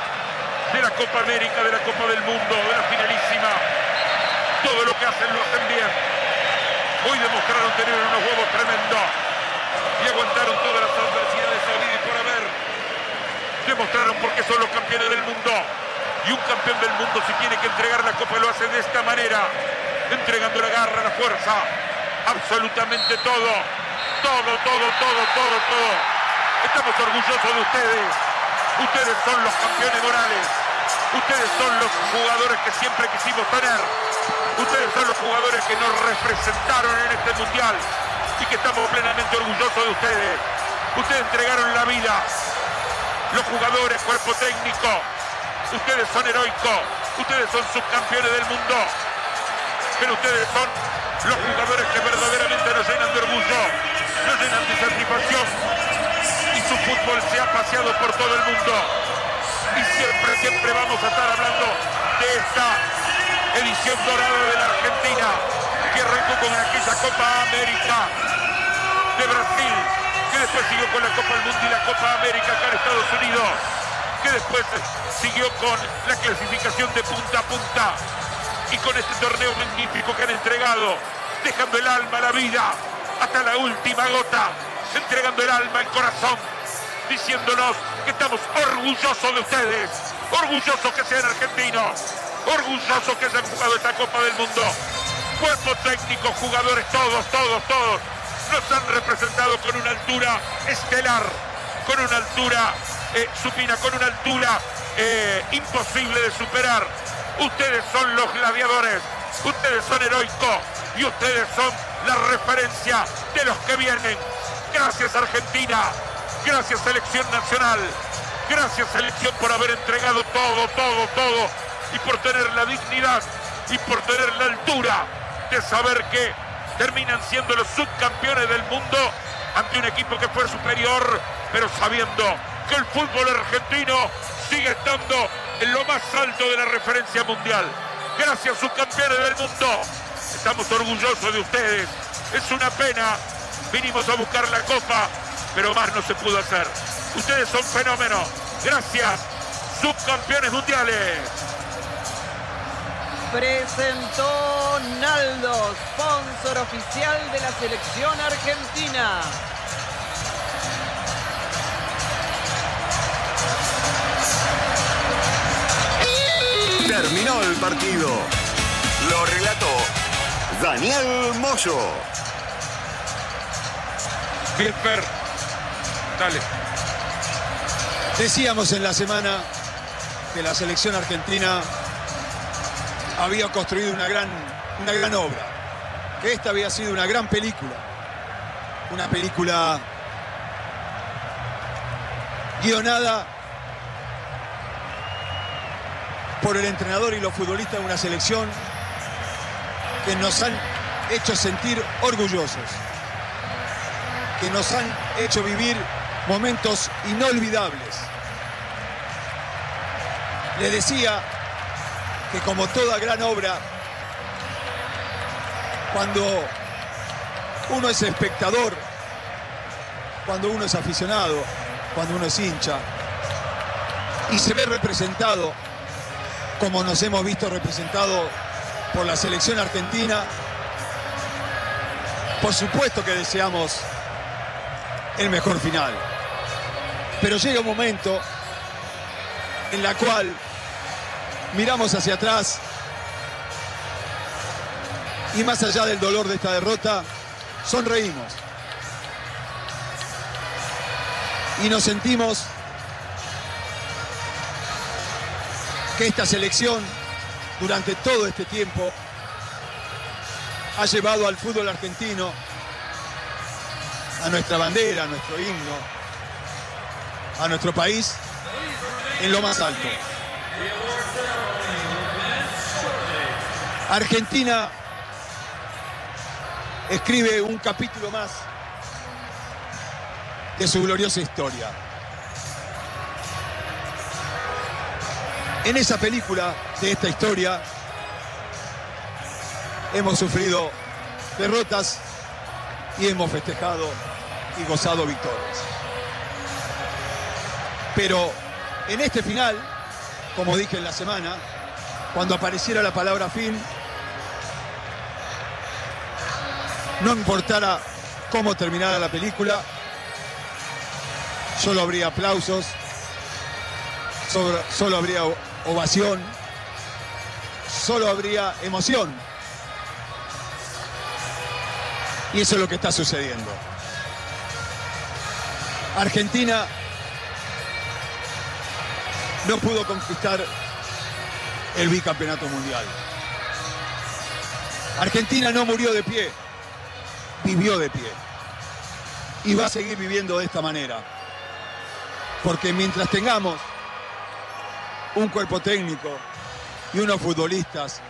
de la Copa América, de la Copa del Mundo, de la finalísima. Todo lo que hacen lo hacen bien. Hoy demostraron tener unos huevos tremendos y aguantaron todas las adversidades habidas y por haber. Demostraron por qué son los campeones del mundo. Y un campeón del mundo, si tiene que entregar la copa, lo hace de esta manera, entregando la garra, la fuerza, absolutamente todo, todo, todo, todo, todo, todo. Estamos orgullosos de ustedes. Ustedes son los campeones morales. Ustedes son los jugadores que siempre quisimos tener. Ustedes son los jugadores que nos representaron en este mundial y que estamos plenamente orgullosos de ustedes. Ustedes entregaron la vida. Los jugadores, cuerpo técnico, ustedes son heroicos. Ustedes son subcampeones del mundo. Pero ustedes son los jugadores que verdaderamente nos llenan de orgullo, nos llenan de satisfacción. Y su fútbol se ha paseado por todo el mundo. Y siempre, siempre vamos a estar hablando de esta edición dorada de la Argentina, que arrancó con aquella Copa América de Brasil, que después siguió con la Copa del Mundo y la Copa América acá en Estados Unidos, que después siguió con la clasificación de punta a punta y con este torneo magnífico que han entregado, dejando el alma, la vida, hasta la última gota, entregando el alma, el corazón, diciéndonos que estamos orgullosos de ustedes, orgullosos que sean argentinos, orgullosos que se han jugado esta Copa del Mundo. Cuerpo técnico, jugadores, todos, todos, todos, nos han representado con una altura estelar, con una altura eh, supina, con una altura eh, imposible de superar. Ustedes son los gladiadores, ustedes son heroicos y ustedes son la referencia de los que vienen. Gracias Argentina, gracias Selección Nacional, gracias Selección por haber entregado todo, todo, todo y por tener la dignidad y por tener la altura de saber que terminan siendo los subcampeones del mundo ante un equipo que fue superior, pero sabiendo que el fútbol argentino sigue estando en lo más alto de la referencia mundial. Gracias subcampeones del mundo, estamos orgullosos de ustedes. Es una pena, vinimos a buscar la copa, pero más no se pudo hacer. Ustedes son fenómenos. Gracias, subcampeones mundiales. Presentó Naldo, sponsor oficial de la selección argentina. Terminó el partido. Lo relató Daniel Moyo. Pilper, dale. Decíamos en la semana que la selección argentina había construido una gran, una gran obra, que esta había sido una gran película, una película guionada por el entrenador y los futbolistas de una selección que nos han hecho sentir orgullosos, que nos han hecho vivir momentos inolvidables. Le decía que como toda gran obra, cuando uno es espectador, cuando uno es aficionado, cuando uno es hincha, y se ve representado como nos hemos visto representado por la selección argentina, por supuesto que deseamos el mejor final. Pero llega un momento en la cual miramos hacia atrás y más allá del dolor de esta derrota, sonreímos. Y nos sentimos que esta selección, durante todo este tiempo, ha llevado al fútbol argentino, a nuestra bandera, a nuestro himno, a nuestro país, en lo más alto. Argentina escribe un capítulo más de su gloriosa historia. En esa película de esta historia hemos sufrido derrotas y hemos festejado y gozado victorias. Pero en este final, como dije en la semana, cuando apareciera la palabra fin, no importara cómo terminara la película, solo habría aplausos, solo, solo habría ovación, solo habría emoción. Y eso es lo que está sucediendo. Argentina no pudo conquistar el bicampeonato mundial. Argentina no murió de pie, vivió de pie. Y va a seguir viviendo de esta manera. Porque mientras tengamos un cuerpo técnico y unos futbolistas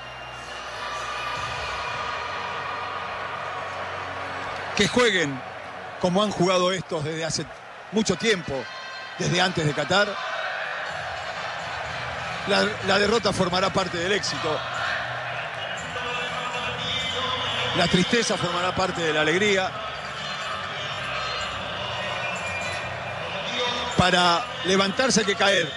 que jueguen como han jugado estos desde hace mucho tiempo, desde antes de Qatar, la, la derrota formará parte del éxito. La tristeza formará parte de la alegría. Para levantarse hay que caer.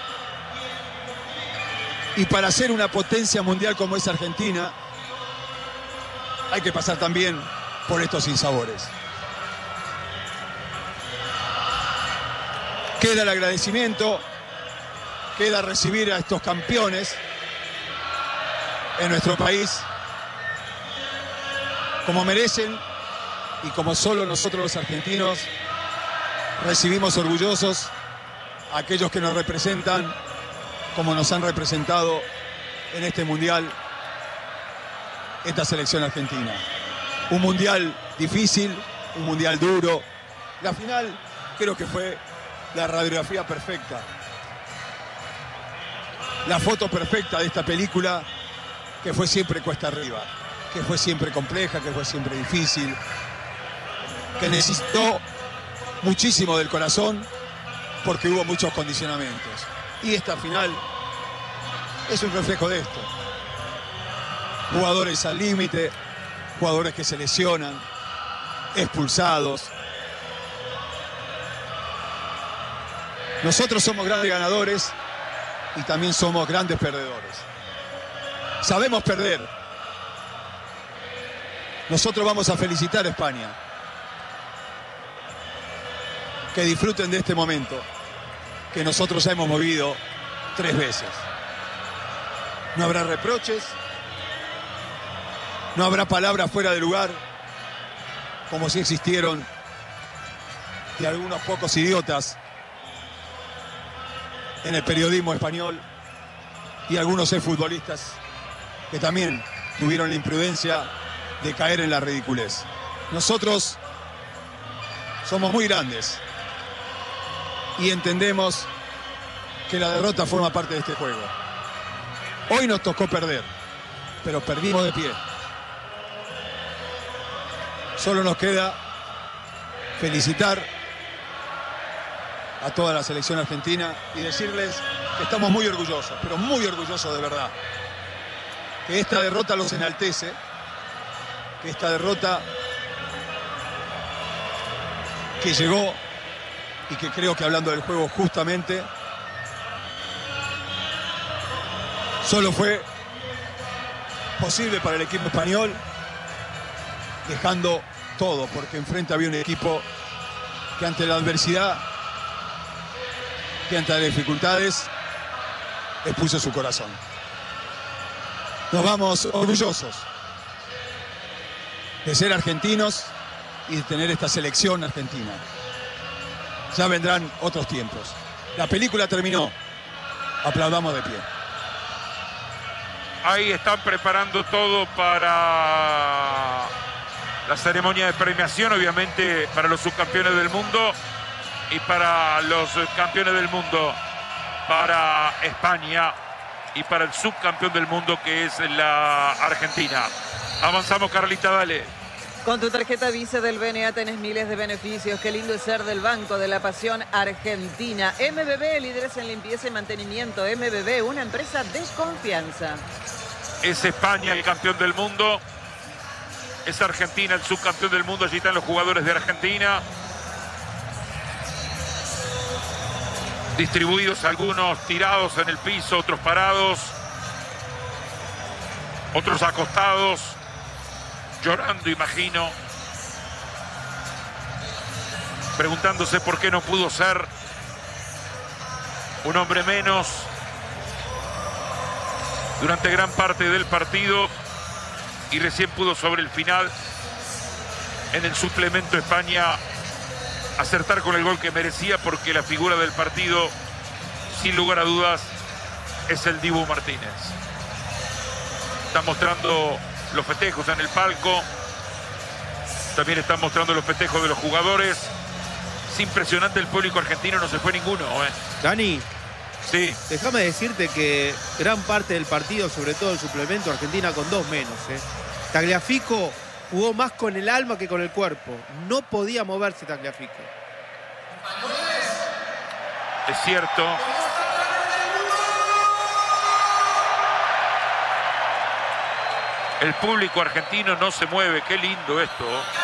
Y para ser una potencia mundial como es Argentina, hay que pasar también por estos sinsabores. Queda el agradecimiento, queda recibir a estos campeones en nuestro país como merecen y como solo nosotros los argentinos recibimos orgullosos a aquellos que nos representan como nos han representado en este mundial esta selección argentina. Un mundial difícil, un mundial duro. La final creo que fue la radiografía perfecta, la foto perfecta de esta película que fue siempre cuesta arriba, que fue siempre compleja, que fue siempre difícil, que necesitó muchísimo del corazón porque hubo muchos condicionamientos. Y esta final es un reflejo de esto. Jugadores al límite, jugadores que se lesionan, expulsados. Nosotros somos grandes ganadores y también somos grandes perdedores. Sabemos perder. Nosotros vamos a felicitar a España. Que disfruten de este momento que nosotros ya hemos movido tres veces. No habrá reproches, no habrá palabras fuera de lugar, como si existieron de algunos pocos idiotas en el periodismo español y algunos exfutbolistas que también tuvieron la imprudencia de caer en la ridiculez. Nosotros somos muy grandes y entendemos que la derrota forma parte de este juego. Hoy nos tocó perder, pero perdimos de pie. Solo nos queda felicitar a toda la selección argentina y decirles que estamos muy orgullosos, pero muy orgullosos de verdad. Que esta derrota los enaltece, que esta derrota que llegó y que creo que hablando del juego justamente solo fue posible para el equipo español dejando todo, porque enfrente había un equipo que ante la adversidad, que ante las dificultades, expuso su corazón. Nos vamos orgullosos de ser argentinos y de tener esta selección argentina. Ya vendrán otros tiempos. La película terminó. Aplaudamos de pie. Ahí están preparando todo para la ceremonia de premiación, obviamente para los subcampeones del mundo y para los campeones del mundo, para España y para el subcampeón del mundo, que es la Argentina. Avanzamos, Carlita, dale. Con tu tarjeta Visa del B N A tenés miles de beneficios. Qué lindo es ser del Banco de la Pasión Argentina. M B B, líderes en limpieza y mantenimiento. M B B, una empresa de confianza. Es España el campeón del mundo. Es Argentina el subcampeón del mundo. Allí están los jugadores de Argentina. Distribuidos, algunos tirados en el piso, otros parados. Otros acostados. Llorando, imagino. Preguntándose por qué no pudo ser un hombre menos durante gran parte del partido y recién pudo sobre el final, en el suplemento España, acertar con el gol que merecía, porque la figura del partido, sin lugar a dudas, es el Dibu Martínez. Está mostrando los festejos en el palco, también están mostrando los festejos de los jugadores. Es impresionante, el público argentino, no se fue ninguno, ¿eh? Dani, sí, déjame decirte que gran parte del partido, sobre todo el suplemento, Argentina con dos menos, ¿eh? Tagliafico jugó más con el alma que con el cuerpo. No podía moverse Tagliafico. es cierto. El público argentino no se mueve, qué lindo esto.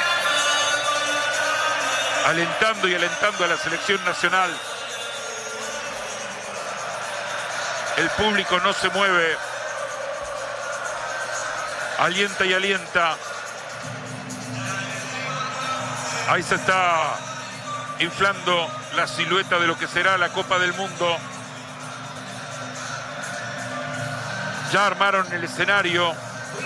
Alentando y alentando a la selección nacional. El público no se mueve. Alienta y alienta. Ahí se está inflando la silueta de lo que será la Copa del Mundo. Ya armaron el escenario.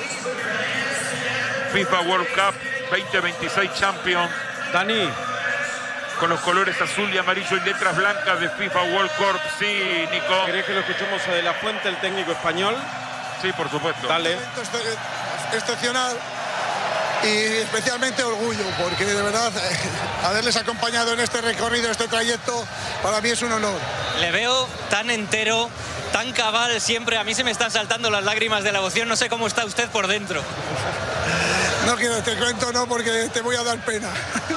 FIFA World Cup veinte veintiséis Champions. Dani, con los colores azul y amarillo y letras blancas de FIFA World Cup. Sí, Nico. ¿querés que lo escuchemos a De la Fuente, el técnico español? Sí, por supuesto. Dale. Excepcional y especialmente orgullo, porque de verdad haberles acompañado en este recorrido, este trayecto, para mí es un honor. Le veo tan entero, tan cabal siempre. A mí se me están saltando las lágrimas de la emoción. No sé cómo está usted por dentro. No quiero, te cuento, no, porque te voy a dar pena.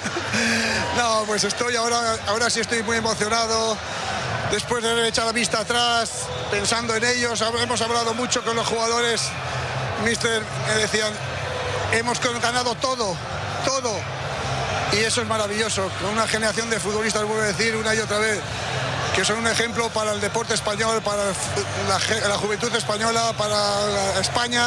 No, pues estoy ahora, ahora sí estoy muy emocionado. Después de haber echado la vista atrás, pensando en ellos, hemos hablado mucho con los jugadores. Mister, me decían, hemos ganado todo, todo. Y eso es maravilloso. Con una generación de futbolistas, vuelvo a decir una y otra vez, que son un ejemplo para el deporte español, para la, la juventud española, para España.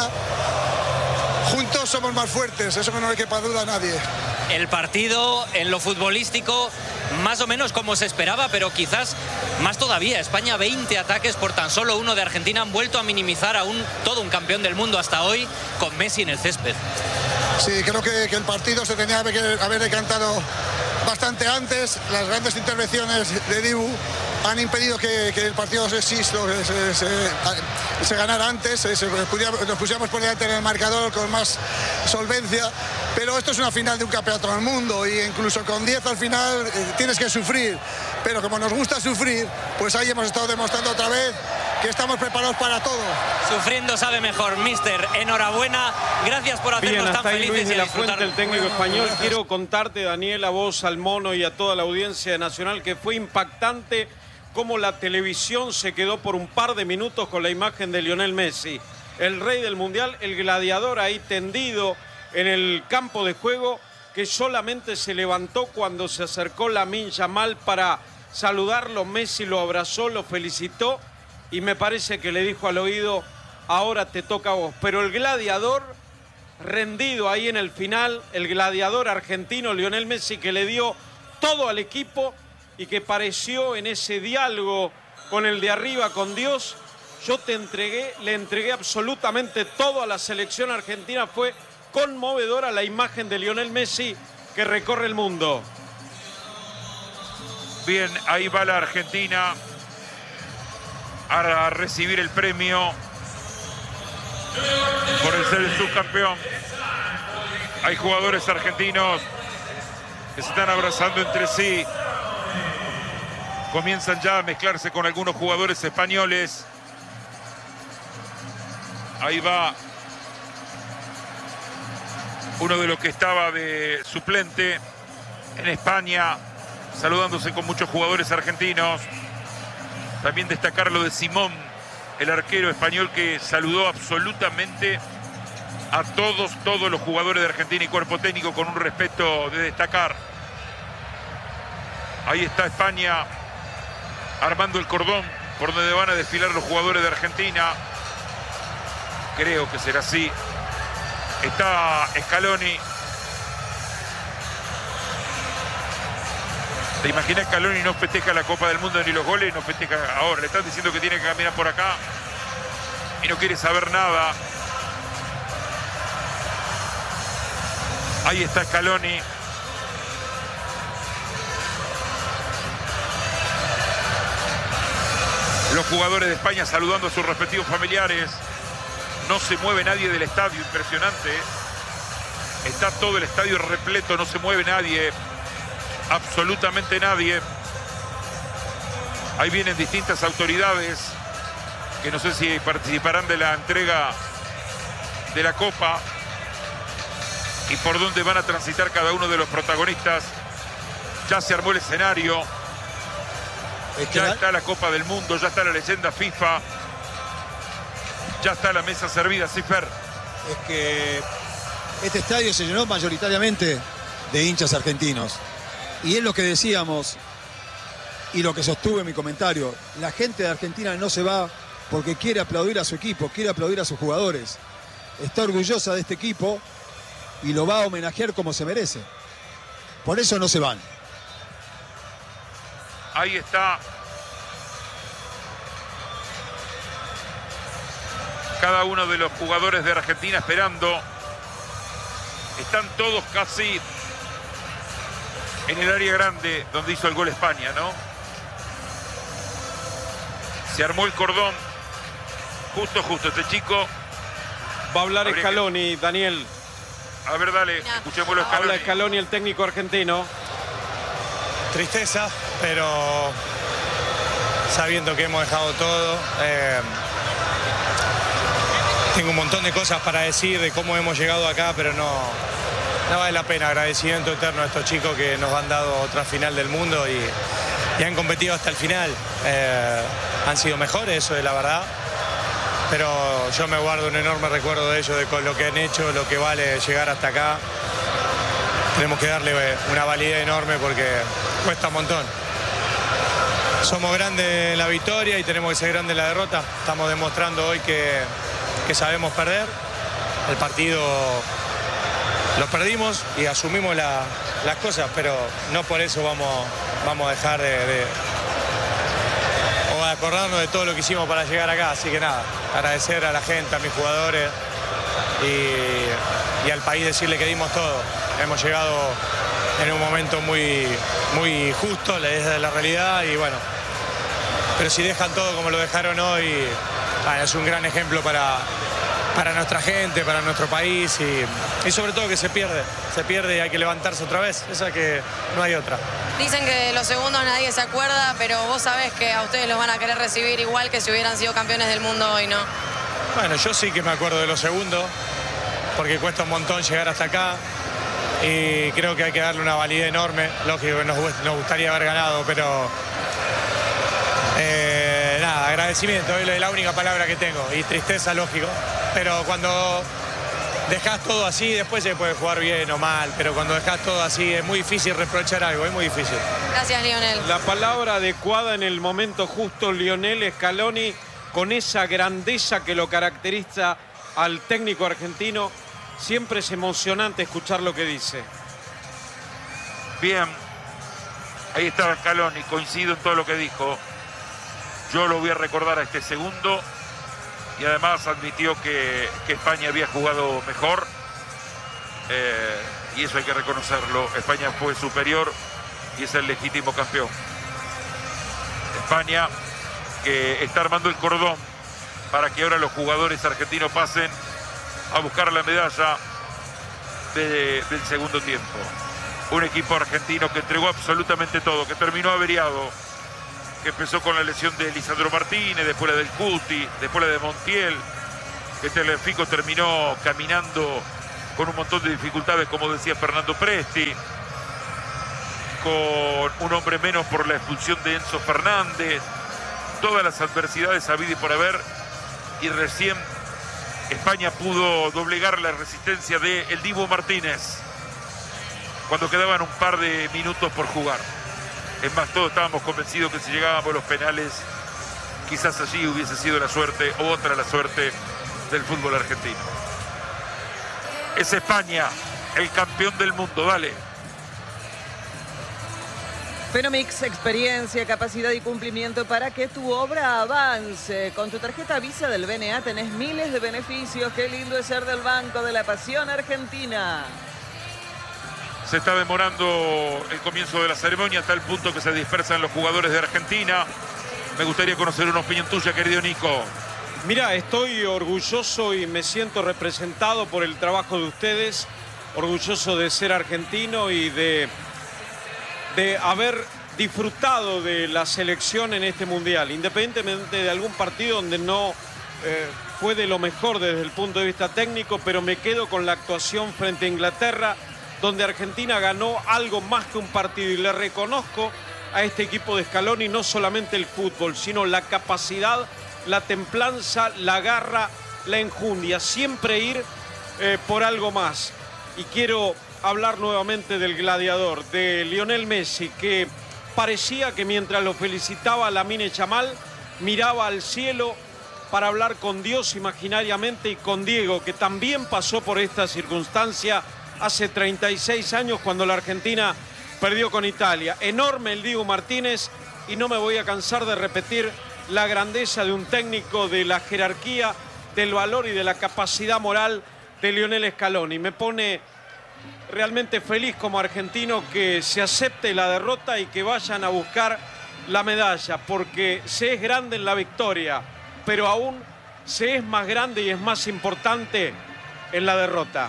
Juntos somos más fuertes, eso que no le quepa duda a nadie. El partido en lo futbolístico más o menos como se esperaba, pero quizás más todavía. España, veinte ataques por tan solo uno de Argentina, han vuelto a minimizar a un, todo un campeón del mundo hasta hoy, con Messi en el césped. Sí, creo que, que el partido se tenía que haber decantado bastante antes. Las grandes intervenciones de Dibu han impedido que, que el partido se, se, se, se, se ganara antes, se, se, nos pusiéramos por delante en el marcador con más solvencia, pero esto es una final de un campeonato del mundo y incluso con diez al final eh, tienes que sufrir, pero como nos gusta sufrir, pues ahí hemos estado demostrando otra vez que estamos preparados para todo. Sufriendo sabe mejor, mister. Enhorabuena, gracias por hacernos Bien, hasta tan ahí felices. Luis de y la disfrutar. Fuente, el técnico español. Quiero contarte, Daniel, a vos, al Mono y a toda la audiencia nacional, que fue impactante cómo la televisión se quedó por un par de minutos con la imagen de Lionel Messi, el rey del mundial, el gladiador ahí tendido en el campo de juego, que solamente se levantó cuando se acercó Lamine Yamal para saludarlo. Messi lo abrazó, lo felicitó y me parece que le dijo al oído, ahora te toca a vos. Pero el gladiador rendido ahí en el final, el gladiador argentino Lionel Messi, que le dio todo al equipo y que pareció en ese diálogo con el de arriba, con Dios, yo te entregué, le entregué absolutamente todo a la selección argentina. Fue conmovedora la imagen de Lionel Messi que recorre el mundo. Bien, ahí va la Argentina a recibir el premio por el ser el subcampeón. Hay jugadores argentinos que se están abrazando entre sí. Comienzan ya a mezclarse con algunos jugadores españoles. Ahí va uno de los que estaba de suplente en España, saludándose con muchos jugadores argentinos. También destacar lo de Simón, el arquero español, que saludó absolutamente a todos, todos los jugadores de Argentina y cuerpo técnico con un respeto de destacar. Ahí está España armando el cordón por donde van a desfilar los jugadores de Argentina. Creo que será así. Está Scaloni. ¿Te imaginas? Scaloni no festeja la Copa del Mundo ni los goles, no festeja ahora. Le están diciendo que tiene que caminar por acá y no quiere saber nada. Ahí está Scaloni. Los jugadores de España saludando a sus respectivos familiares. No se mueve nadie del estadio, impresionante. Está todo el estadio repleto, no se mueve nadie. Absolutamente nadie. Ahí vienen distintas autoridades que no sé si participarán de la entrega de la Copa y por dónde van a transitar cada uno de los protagonistas. Ya se armó el escenario. Es que ya la... está la Copa del Mundo, ya está la leyenda FIFA. Ya está la mesa servida, sí, Fer. Es que este estadio se llenó mayoritariamente de hinchas argentinos. Y es lo que decíamos y lo que sostuve en mi comentario. La gente de Argentina no se va porque quiere aplaudir a su equipo, quiere aplaudir a sus jugadores. Está orgullosa de este equipo y lo va a homenajear como se merece. Por eso no se van. Ahí está cada uno de los jugadores de Argentina esperando. Están todos casi en el área grande donde hizo el gol España, ¿no? Se armó el cordón. Justo, justo. Este chico... Va a hablar Scaloni, que... Daniel. A ver, dale, escuchémoslo. Scaloni. Habla Scaloni, el técnico argentino. Tristeza, pero sabiendo que hemos dejado todo. Eh, tengo un montón de cosas para decir de cómo hemos llegado acá, pero no, no vale la pena. Agradecimiento eterno a estos chicos que nos han dado otra final del mundo y, y han competido hasta el final. Eh, han sido mejores, eso es la verdad. Pero yo me guardo un enorme recuerdo de ellos, de con lo que han hecho, lo que vale llegar hasta acá. Tenemos que darle una validez enorme porque cuesta un montón. Somos grandes en la victoria y tenemos que ser grandes en la derrota. Estamos demostrando hoy que, que sabemos perder. El partido lo perdimos y asumimos la, las cosas, pero no por eso vamos, vamos a dejar de, de, o a acordarnos de todo lo que hicimos para llegar acá. Así que nada, agradecer a la gente, a mis jugadores y, y al país, decirle que dimos todo. Hemos llegado en un momento muy, muy justo, desde la realidad, y bueno, pero si dejan todo como lo dejaron hoy, bueno, es un gran ejemplo para, para nuestra gente, para nuestro país, y, y sobre todo que se pierde, se pierde y hay que levantarse otra vez, esa que no hay otra. Dicen que los segundos nadie se acuerda, pero vos sabés que a ustedes los van a querer recibir igual que si hubieran sido campeones del mundo hoy, ¿no? Bueno, yo sí que me acuerdo de los segundos, porque cuesta un montón llegar hasta acá. Y creo que hay que darle una validez enorme. Lógico que nos, nos gustaría haber ganado, pero eh, nada, agradecimiento, es la única palabra que tengo. Y tristeza, lógico. Pero cuando dejás todo así, después se puede jugar bien o mal, pero cuando dejás todo así es muy difícil reprochar algo, es muy difícil. Gracias, Lionel. La palabra adecuada en el momento justo, Lionel Scaloni, con esa grandeza que lo caracteriza al técnico argentino. Siempre es emocionante escuchar lo que dice. Bien, ahí estaba Scaloni, coincido en todo lo que dijo. Yo lo voy a recordar a este segundo y además admitió que, que España había jugado mejor eh, y eso hay que reconocerlo. España fue superior y es el legítimo campeón. España que está armando el cordón para que ahora los jugadores argentinos pasen a buscar la medalla de, del segundo tiempo. Un equipo argentino que entregó absolutamente todo, que terminó averiado, que empezó con la lesión de Lisandro Martínez, después la del Cuti, después la de Montiel, que Tagliafico terminó caminando con un montón de dificultades, como decía Fernando Presti, con un hombre menos por la expulsión de Enzo Fernández, todas las adversidades habidas y por haber, y recién España pudo doblegar la resistencia de el Dibu Martínez cuando quedaban un par de minutos por jugar. Es más, todos estábamos convencidos que si llegábamos a los penales, quizás allí hubiese sido la suerte, otra la suerte del fútbol argentino. Es España el campeón del mundo, dale. Fenomix, experiencia, capacidad y cumplimiento para que tu obra avance. Con tu tarjeta Visa del B N A tenés miles de beneficios. Qué lindo es ser del Banco de la Pasión Argentina. Se está demorando el comienzo de la ceremonia hasta el punto que se dispersan los jugadores de Argentina. Me gustaría conocer una opinión tuya, querido Nico. Mira, estoy orgulloso y me siento representado por el trabajo de ustedes. Orgulloso de ser argentino y de... de haber disfrutado de la selección en este Mundial, independientemente de algún partido donde no eh, fue de lo mejor desde el punto de vista técnico, pero me quedo con la actuación frente a Inglaterra, donde Argentina ganó algo más que un partido, y le reconozco a este equipo de Scaloni no solamente el fútbol, sino la capacidad, la templanza, la garra, la enjundia, siempre ir eh, por algo más. Y quiero hablar nuevamente del gladiador, de Lionel Messi, que parecía que mientras lo felicitaba Lamine Yamal, miraba al cielo para hablar con Dios imaginariamente, y con Diego, que también pasó por esta circunstancia hace treinta y seis años cuando la Argentina perdió con Italia. Enorme el Dibu Martínez, y no me voy a cansar de repetir la grandeza de un técnico, de la jerarquía, del valor y de la capacidad moral de Lionel Scaloni. Me pone realmente feliz como argentino que se acepte la derrota y que vayan a buscar la medalla, porque se es grande en la victoria, pero aún se es más grande y es más importante en la derrota.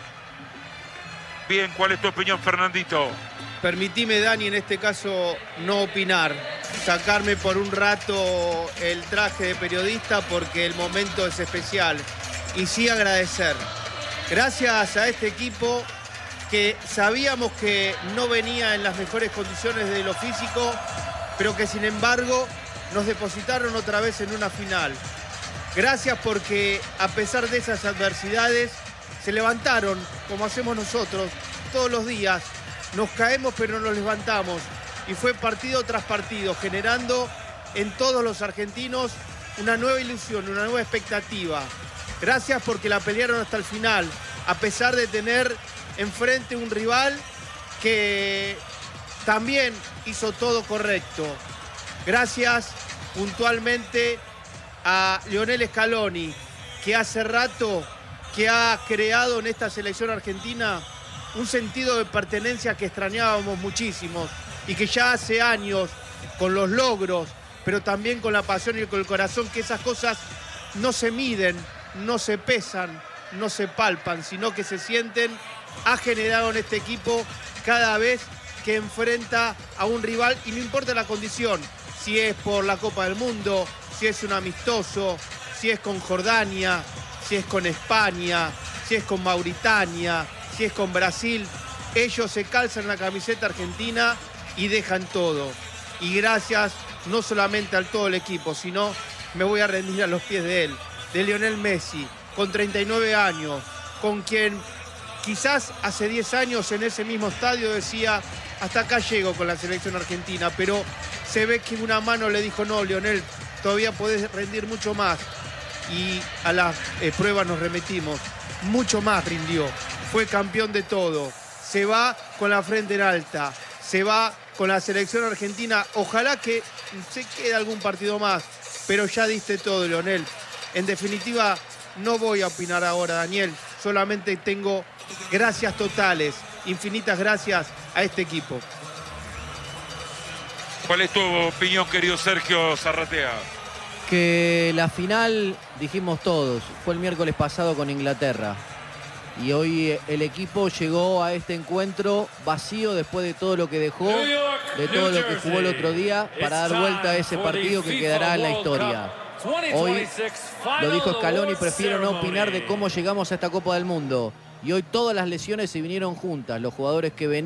Bien, ¿cuál es tu opinión, Fernandito? Permitime, Dani, en este caso no opinar, sacarme por un rato el traje de periodista porque el momento es especial, y sí agradecer. Gracias a este equipo que sabíamos que no venía en las mejores condiciones de lo físico, pero que sin embargo nos depositaron otra vez en una final. Gracias porque a pesar de esas adversidades se levantaron, como hacemos nosotros todos los días. Nos caemos pero nos levantamos, y fue partido tras partido, generando en todos los argentinos una nueva ilusión, una nueva expectativa. Gracias porque la pelearon hasta el final, a pesar de tener enfrente un rival que también hizo todo correcto. Gracias puntualmente a Lionel Scaloni, que hace rato que ha creado en esta selección argentina un sentido de pertenencia que extrañábamos muchísimo, y que ya hace años, con los logros, pero también con la pasión y con el corazón, que esas cosas no se miden, no se pesan, no se palpan, sino que se sienten, ha generado en este equipo cada vez que enfrenta a un rival, y no importa la condición, si es por la Copa del Mundo, si es un amistoso, si es con Jordania, si es con España, si es con Mauritania, si es con Brasil, ellos se calzan la camiseta argentina y dejan todo. Y gracias no solamente al todo el equipo, sino me voy a rendir a los pies de él, de Lionel Messi, con treinta y nueve años, con quien quizás hace diez años en ese mismo estadio decía, hasta acá llego con la selección argentina, pero se ve que una mano le dijo, no, Lionel, todavía podés rendir mucho más. Y a las eh, pruebas nos remitimos, mucho más rindió, fue campeón de todo, se va con la frente en alta, se va con la selección argentina, ojalá que se quede algún partido más, pero ya diste todo, Lionel. En definitiva, no voy a opinar ahora, Daniel, solamente tengo gracias totales, infinitas gracias a este equipo. ¿Cuál es tu opinión, querido Sergio Zarratea? Que la final, dijimos todos, fue el miércoles pasado con Inglaterra. Y hoy el equipo llegó a este encuentro vacío después de todo lo que dejó, de todo lo que jugó el otro día, para dar vuelta a ese partido que quedará en la historia. Hoy, lo dijo Scaloni, prefiero no opinar de cómo llegamos a esta Copa del Mundo. Y hoy todas las lesiones se vinieron juntas. Los jugadores que venían